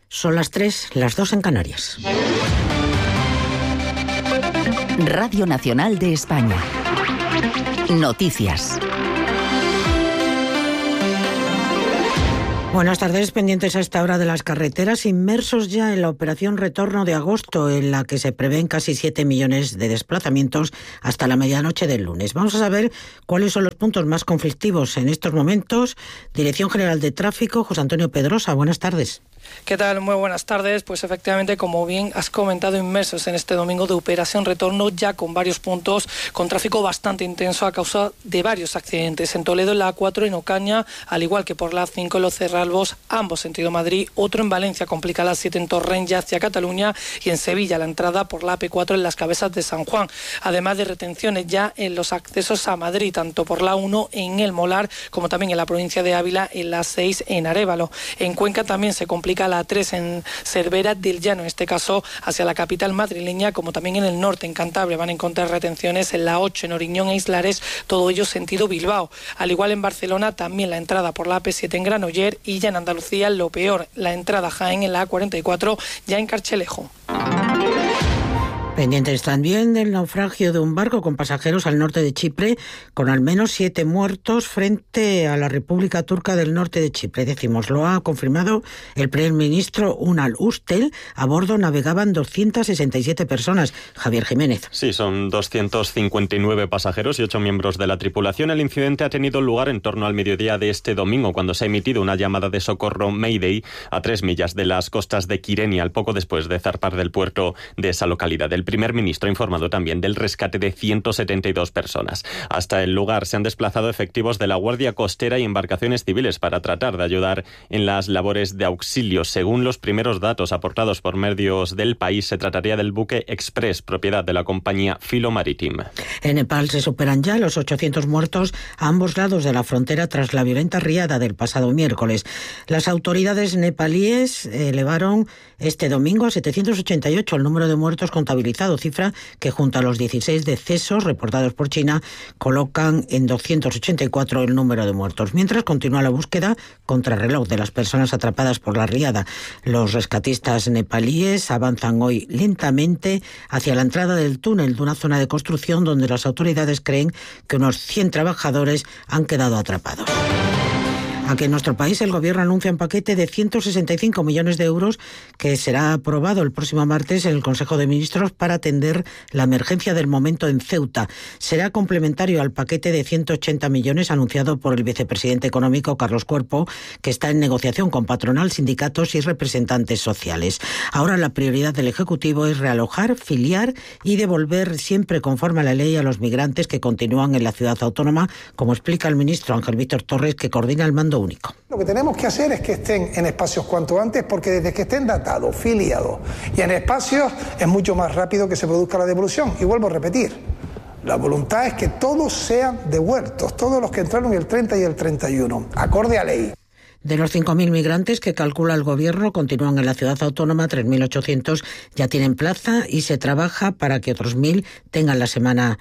Son las 3, las 2 en Canarias. Radio Nacional de España. Noticias. Buenas tardes, pendientes a esta hora de las carreteras, inmersos ya en la operación Retorno de agosto, en la que se prevén casi 7 millones de desplazamientos hasta la medianoche del lunes. Vamos a saber cuáles son los puntos más conflictivos en estos momentos. Dirección General de Tráfico, José Antonio Pedrosa, buenas tardes. ¿Qué tal? Muy buenas tardes. Pues efectivamente, como bien has comentado, inmersos en este domingo de operación Retorno, ya con varios puntos con tráfico bastante intenso a causa de varios accidentes. En Toledo, en la A4, en Ocaña, al igual que por la A5 en Los Cerralbos, ambos sentido Madrid. Otro en Valencia, complica la A7 en Torrent ya hacia Cataluña, y en Sevilla la entrada por la AP4 en las Cabezas de San Juan. Además de retenciones ya en los accesos a Madrid, tanto por la 1 en El Molar como también en la provincia de Ávila en la 6 en Arévalo. En Cuenca también se complica la A3 en Cervera del Llano, en este caso hacia la capital madrileña, como también en el norte, en Cantabria, van a encontrar retenciones en la 8 en Oriñón e Islares, todo ello sentido Bilbao. Al igual en Barcelona, también la entrada por la AP7 en Granoller, y ya en Andalucía lo peor, la entrada a Jaén en la A44, ya en Carchelejo. Pendientes también del naufragio de un barco con pasajeros al norte de Chipre, con al menos 7 muertos frente a la República Turca del Norte de Chipre. Decimos, lo ha confirmado el primer ministro Unal Ustel. A bordo navegaban 267 personas. Javier Jiménez. Sí, son 259 pasajeros y 8 miembros de la tripulación. El incidente ha tenido lugar en torno al mediodía de este domingo, cuando se ha emitido una llamada de socorro Mayday a 3 millas de las costas de Kyrenia, al poco después de zarpar del puerto de esa localidad. El primer ministro ha informado también del rescate de 172 personas. Hasta el lugar se han desplazado efectivos de la Guardia Costera y embarcaciones civiles para tratar de ayudar en las labores de auxilio. Según los primeros datos aportados por medios del país, se trataría del buque Express, propiedad de la compañía Filo Marítim. En Nepal se superan ya los 800 muertos a ambos lados de la frontera tras la violenta riada del pasado miércoles. Las autoridades nepalíes elevaron este domingo a 788 el número de muertos contabilizados, cifra que junto a los 16 decesos reportados por China colocan en 284 el número de muertos. Mientras continúa la búsqueda contrarreloj de las personas atrapadas por la riada. Los rescatistas nepalíes avanzan hoy lentamente hacia la entrada del túnel de una zona de construcción donde las autoridades creen que unos 100 trabajadores han quedado atrapados. Aquí en nuestro país el Gobierno anuncia un paquete de 165 millones de euros que será aprobado el próximo martes en el Consejo de Ministros para atender la emergencia del momento en Ceuta. Será complementario al paquete de 180 millones anunciado por el vicepresidente económico Carlos Cuerpo, que está en negociación con patronal, sindicatos y representantes sociales. Ahora la prioridad del Ejecutivo es realojar, filiar y devolver siempre conforme a la ley a los migrantes que continúan en la ciudad autónoma, como explica el ministro Ángel Víctor Torres, que coordina el mando único. Lo que tenemos que hacer es que estén en espacios cuanto antes, porque desde que estén datados, filiados y en espacios es mucho más rápido que se produzca la devolución. Y vuelvo a repetir, la voluntad es que todos sean devueltos, todos los que entraron el 30 y el 31, acorde a ley. De los 5.000 migrantes que calcula el Gobierno continúan en la ciudad autónoma, 3.800 ya tienen plaza y se trabaja para que otros 1.000 tengan la semana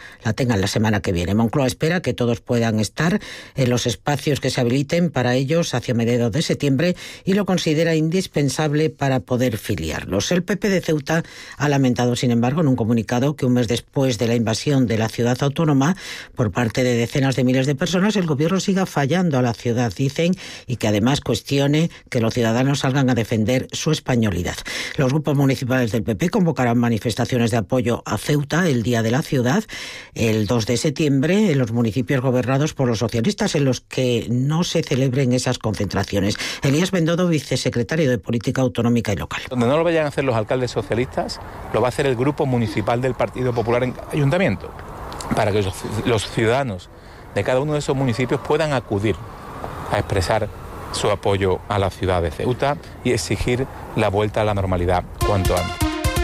que viene. Moncloa espera que todos puedan estar en los espacios que se habiliten para ellos hacia mediados de septiembre y lo considera indispensable para poder filiarlos. El PP de Ceuta ha lamentado, sin embargo, en un comunicado que un mes después de la invasión de la ciudad autónoma por parte de decenas de miles de personas, el Gobierno siga fallando a la ciudad, dicen, y que además cuestione que los ciudadanos salgan a defender su españolidad. Los grupos municipales del PP convocarán manifestaciones de apoyo a Ceuta el Día de la Ciudad, el 2 de septiembre, en los municipios gobernados por los socialistas, en los que no se celebren esas concentraciones. Elías Bendodo, vicesecretario de Política Autonómica y Local. Donde no lo vayan a hacer los alcaldes socialistas, lo va a hacer el grupo municipal del Partido Popular en ayuntamiento, para que los ciudadanos de cada uno de esos municipios puedan acudir a expresar su apoyo a la ciudad de Ceuta y exigir la vuelta a la normalidad cuanto antes.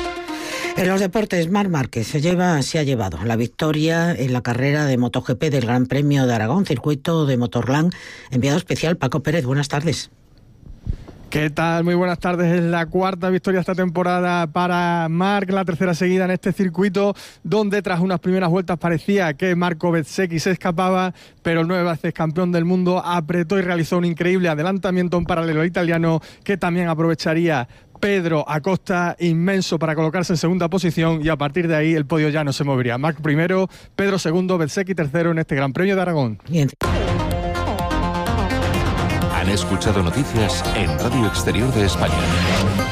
En los deportes, Marc Márquez se ha llevado la victoria en la carrera de MotoGP del Gran Premio de Aragón, circuito de Motorland. Enviado especial Paco Pérez, buenas tardes. ¿Qué tal? Muy buenas tardes. Es la cuarta victoria esta temporada para Marc, la tercera seguida en este circuito, donde tras unas primeras vueltas parecía que Marco Bezzecchi se escapaba, pero el 9 veces campeón del mundo apretó y realizó un increíble adelantamiento en paralelo al italiano, que también aprovecharía Pedro Acosta inmenso para colocarse en segunda posición, y a partir de ahí el podio ya no se movería. Marc primero, Pedro segundo, Bezzecchi tercero en este Gran Premio de Aragón. Bien. Han escuchado noticias en Radio Exterior de España.